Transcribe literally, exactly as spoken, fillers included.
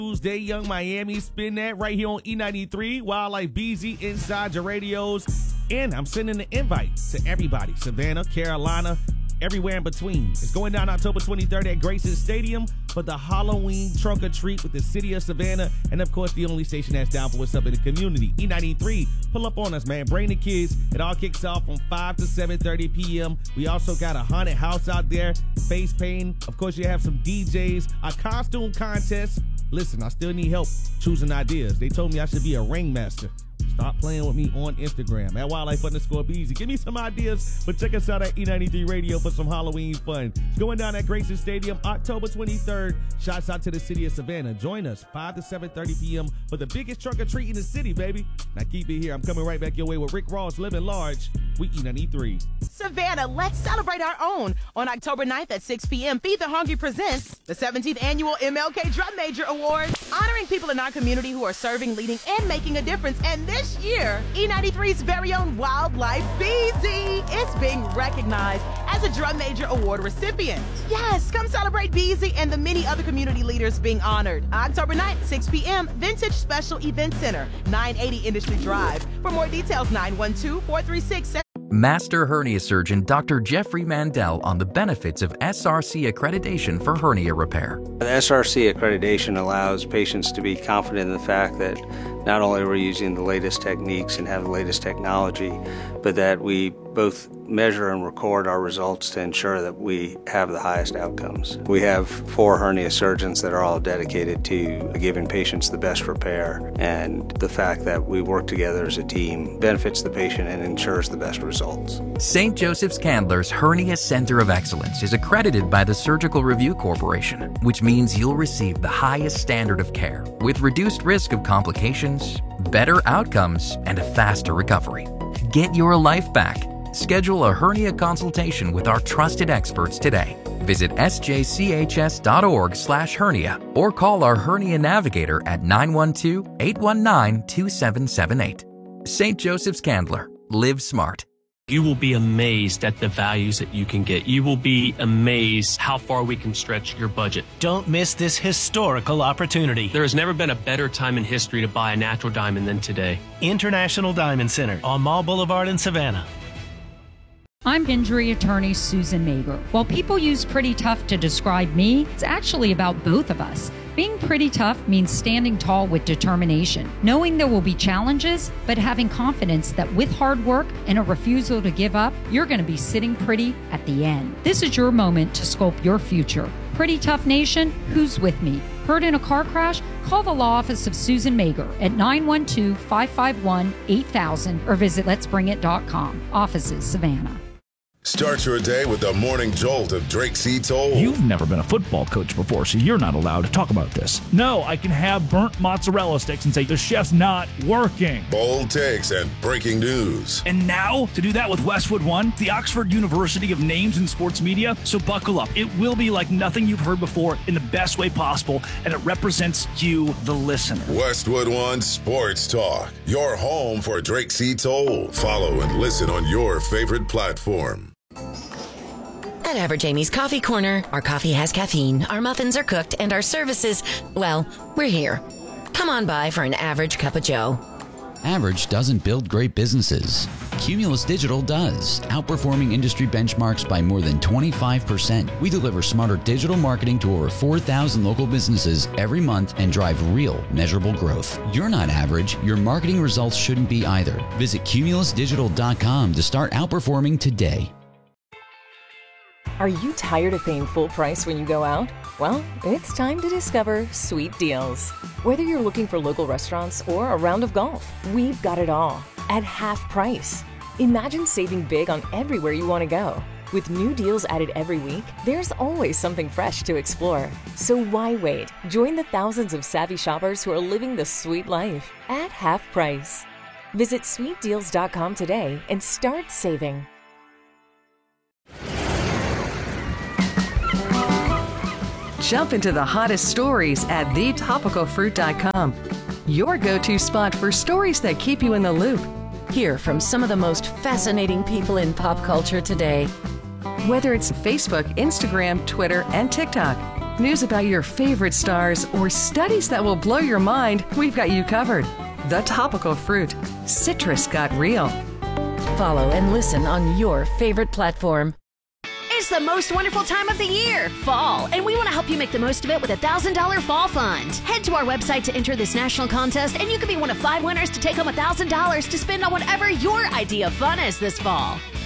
Tuesday, Young Miami, spin that right here on E ninety-three, Wildlife B Z, inside your radios. And I'm sending an invite to everybody, Savannah, Carolina, everywhere in between. It's going down October twenty-third at Grayson Stadium for the Halloween trunk or treat with the city of Savannah. And of course, the only station that's down for what's up in the community, E ninety-three. Pull up on us, man. Bring the kids. It all kicks off from five to seven thirty p.m. We also got a haunted house out there, face paint. Of course, you have some D Js, a costume contest. Listen, I still need help choosing ideas. They told me I should be a ringmaster. Stop playing with me on Instagram at wildlife underscore B Z. Give me some ideas, but check us out at E ninety-three Radio for some Halloween fun. It's going down at Grayson Stadium October twenty-third. Shouts out to the city of Savannah. Join us five to seven thirty p.m. for the biggest trunk or treat in the city, baby. Now keep it here. I'm coming right back your way with Rick Ross, Living Large. We E ninety-three. Savannah, let's celebrate our own. On October ninth at six p.m., Feed the Hungry presents the seventeenth Annual M L K Drum Major Awards, honoring people in our community who are serving, leading, and making a difference. And this year, E ninety-three's very own Wildlife B Z is being recognized as a Drum Major Award recipient. Yes, come celebrate B Z and the many other community leaders being honored. October ninth, six p.m., Vintage Special Event Center, nine eighty Industry Drive. For more details, nine one two, four three six. Master hernia surgeon Doctor Jeffrey Mandel on the benefits of S R C accreditation for hernia repair. The S R C accreditation allows patients to be confident in the fact that not only are we using the latest techniques and have the latest technology, but that we both measure and record our results to ensure that we have the highest outcomes. We have four hernia surgeons that are all dedicated to giving patients the best repair, and the fact that we work together as a team benefits the patient and ensures the best results. Saint Joseph's Candler's Hernia Center of Excellence is accredited by the Surgical Review Corporation, which means you'll receive the highest standard of care with reduced risk of complications, better outcomes, and a faster recovery. Get your life back. Schedule a hernia consultation with our trusted experts today. Visit s j c h s dot org slash hernia or call our hernia navigator at nine one two, eight one nine, two seven seven eight. Saint Joseph's Candler. Live smart. You will be amazed at the values that you can get. You will be amazed how far we can stretch your budget. Don't miss this historical opportunity. There has never been a better time in history to buy a natural diamond than today. International Diamond Center on Mall Boulevard in Savannah. I'm injury attorney Susan Mager. While people use pretty tough to describe me, it's actually about both of us. Being pretty tough means standing tall with determination, knowing there will be challenges, but having confidence that with hard work and a refusal to give up, you're going to be sitting pretty at the end. This is your moment to sculpt your future. Pretty Tough Nation, who's with me? Hurt in a car crash? Call the law office of Susan Mager at nine one two, five five one, eight thousand or visit lets bring it dot com. Offices, Savannah. Start your day with the morning jolt of Drake C. Toll. You've never been a football coach before, so you're not allowed to talk about this. No, I can have burnt mozzarella sticks and say the chef's not working. Bold takes and breaking news. And now, to do that with Westwood One, the Oxford University of Names in Sports Media. So buckle up. It will be like nothing you've heard before in the best way possible, and it represents you, the listener. Westwood One Sports Talk, your home for Drake C. Toll. Follow and listen on your favorite platform. At Average Amy's Coffee Corner, our coffee has caffeine, our muffins are cooked, and our services, well, we're here. Come on by for an average cup of joe. Average doesn't build great businesses. Cumulus Digital does, outperforming industry benchmarks by more than twenty-five percent. We deliver smarter digital marketing to over four thousand local businesses every month and drive real, measurable growth. You're not average. Your marketing results shouldn't be either. Visit cumulus digital dot com to start outperforming today. Are you tired of paying full price when you go out? Well, it's time to discover Sweet Deals. Whether you're looking for local restaurants or a round of golf, we've got it all at half price. Imagine saving big on everywhere you want to go. With new deals added every week, there's always something fresh to explore. So why wait? Join the thousands of savvy shoppers who are living the sweet life at half price. Visit sweet deals dot com today and start saving. Jump into the hottest stories at the topical fruit dot com. Your go-to spot for stories that keep you in the loop. Hear from some of the most fascinating people in pop culture today. Whether it's Facebook, Instagram, Twitter, and TikTok, news about your favorite stars, or studies that will blow your mind, we've got you covered. The Topical Fruit. Citrus got real. Follow and listen on your favorite platform. It's the most wonderful time of the year, fall, and we want to help you make the most of it with a one thousand dollars Fall Fund. Head to our website to enter this national contest, and you could be one of five winners to take home one thousand dollars to spend on whatever your idea of fun is this fall.